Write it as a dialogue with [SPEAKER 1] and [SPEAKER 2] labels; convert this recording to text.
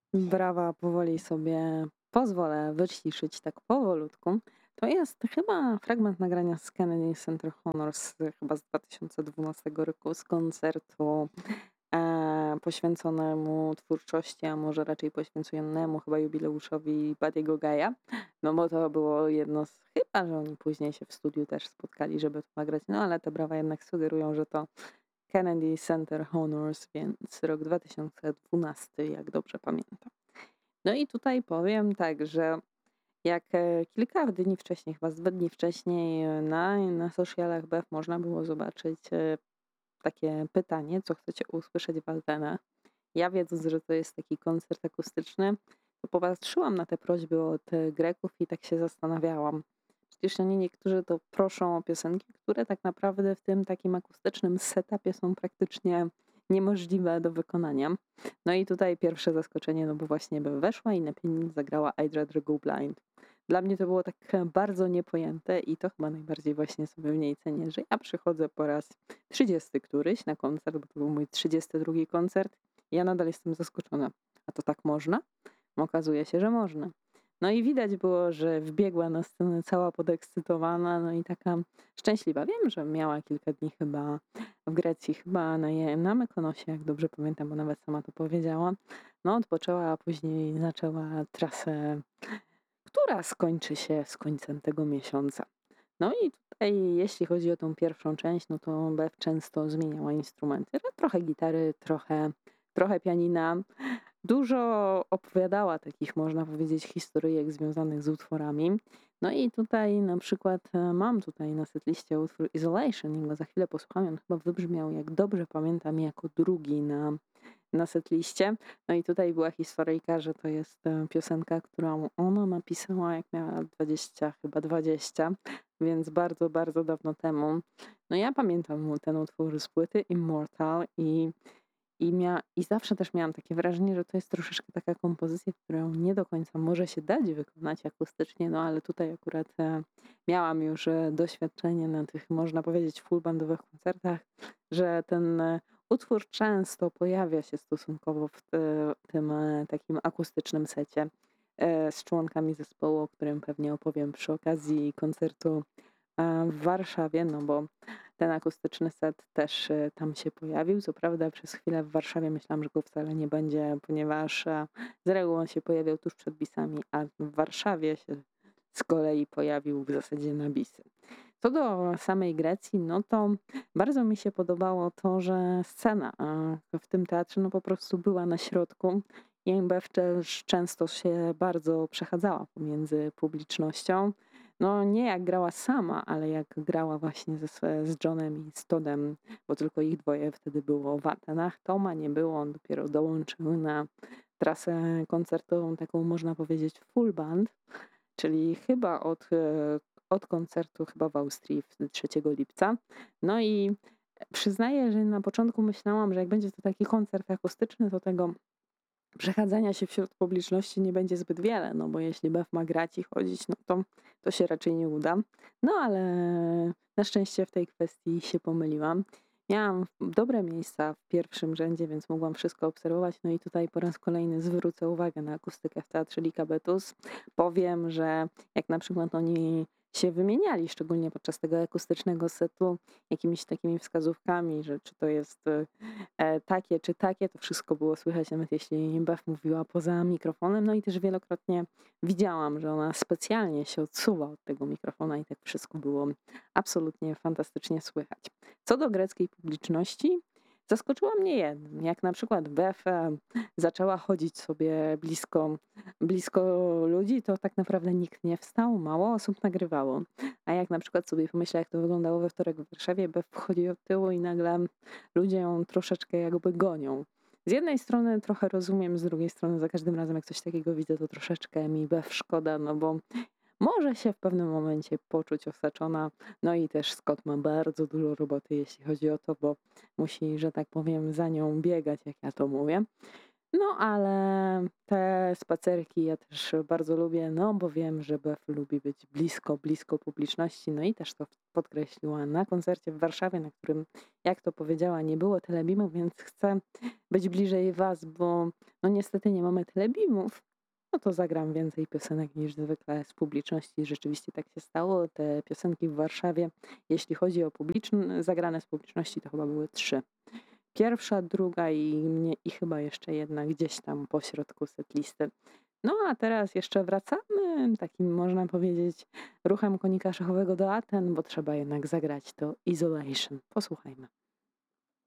[SPEAKER 1] Brawa, powoli sobie pozwolę wyciszyć tak powolutku. To jest chyba fragment nagrania z Kennedy Center Honors chyba z 2012 roku z koncertu poświęconemu twórczości, a może raczej poświęconemu chyba jubileuszowi Buddy'ego Guy'a. No bo to było jedno z, chyba że oni później się w studiu też spotkali, żeby to nagrać, no ale te brawa jednak sugerują, że to Kennedy Center Honors, więc rok 2012, jak dobrze pamiętam. No i tutaj powiem tak, że jak kilka dni wcześniej, chyba z 2 dni wcześniej na socialach BEF można było zobaczyć takie pytanie, co chcecie usłyszeć w Altenach. Ja wiedząc, że to jest taki koncert akustyczny, to popatrzyłam na te prośby od Greków i tak się zastanawiałam. Przecież oni niektórzy to proszą o piosenki, które tak naprawdę w tym takim akustycznym setupie są praktycznie niemożliwe do wykonania. No i tutaj pierwsze zaskoczenie, no bo właśnie by weszła i na pianinie zagrała I'd Rather Go Blind. Dla mnie to było tak bardzo niepojęte i to chyba najbardziej właśnie sobie w niej cenię, że ja przychodzę po raz 30 któryś na koncert, bo to był mój 32 koncert. I ja nadal jestem zaskoczona. A to tak można? Okazuje się, że można. No i widać było, że wbiegła na scenę cała podekscytowana, no i taka szczęśliwa. Wiem, że miała kilka dni chyba w Grecji, chyba na Mykonosie, jak dobrze pamiętam, bo nawet sama to powiedziała. No odpoczęła, a później zaczęła trasę, która skończy się z końcem tego miesiąca. No i tutaj, jeśli chodzi o tą pierwszą część, no to Bev często zmieniała instrumenty. Trochę gitary, trochę pianina. Dużo opowiadała takich, można powiedzieć, historyjek związanych z utworami. No i tutaj na przykład mam tutaj na setliście utwór Isolation i go za chwilę posłucham. On chyba wybrzmiał, jak dobrze pamiętam, jako drugi na setliście. No i tutaj była historyjka, że to jest piosenka, którą ona napisała, jak miała 20, chyba 20, więc bardzo, bardzo dawno temu. No ja pamiętam ten utwór z płyty Immortal i zawsze też miałam takie wrażenie, że to jest troszeczkę taka kompozycja, którą nie do końca może się dać wykonać akustycznie, no ale tutaj akurat miałam już doświadczenie na tych, można powiedzieć, full bandowych koncertach, że ten utwór często pojawia się stosunkowo w tym takim akustycznym secie z członkami zespołu, o którym pewnie opowiem przy okazji koncertu w Warszawie, no bo ten akustyczny set też tam się pojawił. Co prawda przez chwilę w Warszawie myślałam, że go wcale nie będzie, ponieważ z reguły on się pojawiał tuż przed bisami, a w Warszawie się z kolei pojawił w zasadzie na bisy. Co do samej Grecji, no to bardzo mi się podobało to, że scena w tym teatrze no po prostu była na środku. I IMBF też często się bardzo przechadzała pomiędzy publicznością. No nie jak grała sama, ale jak grała właśnie z Johnem i z Toddem, bo tylko ich dwoje wtedy było w Atenach. Toma nie było, on dopiero dołączył na trasę koncertową, taką można powiedzieć full band, czyli chyba od koncertu chyba w Austrii 3 lipca. No i przyznaję, że na początku myślałam, że jak będzie to taki koncert akustyczny, to tego przechadzania się wśród publiczności nie będzie zbyt wiele, no bo jeśli Bev ma grać i chodzić, no to się raczej nie uda. No ale na szczęście w tej kwestii się pomyliłam. Miałam dobre miejsca w pierwszym rzędzie, więc mogłam wszystko obserwować. No i tutaj po raz kolejny zwrócę uwagę na akustykę w Teatrze Likabetus. Powiem, że jak na przykład oni się wymieniali, szczególnie podczas tego akustycznego setu, jakimiś takimi wskazówkami, że czy to jest takie czy takie, to wszystko było słychać, nawet jeśli Bev mówiła poza mikrofonem. No i też wielokrotnie widziałam, że ona specjalnie się odsuwa od tego mikrofona i tak wszystko było absolutnie fantastycznie słychać. Co do greckiej publiczności, zaskoczyła mnie jednym. Jak na przykład Bev zaczęła chodzić sobie blisko ludzi, to tak naprawdę nikt nie wstał, mało osób nagrywało. A jak na przykład sobie pomyślę, jak to wyglądało we wtorek w Warszawie, Bev wchodzi od tyłu i nagle ludzie ją troszeczkę jakby gonią. Z jednej strony trochę rozumiem, z drugiej strony za każdym razem jak coś takiego widzę, to troszeczkę mi Bev szkoda, no bo może się w pewnym momencie poczuć osaczona. No i też Scott ma bardzo dużo roboty, jeśli chodzi o to, bo musi, że tak powiem, za nią biegać, jak ja to mówię. No, ale te spacerki ja też bardzo lubię, no bo wiem, że Bef lubi być blisko publiczności, no i też to podkreśliła na koncercie w Warszawie, na którym, jak to powiedziała, nie było telebimów, więc chcę być bliżej was, bo no niestety nie mamy telebimów. No to zagram więcej piosenek niż zwykle z publiczności. Rzeczywiście tak się stało. Te piosenki w Warszawie, jeśli chodzi o zagrane z publiczności, to chyba były 3. Pierwsza, druga i chyba jeszcze jedna gdzieś tam pośrodku setlisty. No a teraz jeszcze wracamy takim, można powiedzieć, ruchem konika szachowego do Aten, bo trzeba jednak zagrać to Isolation. Posłuchajmy.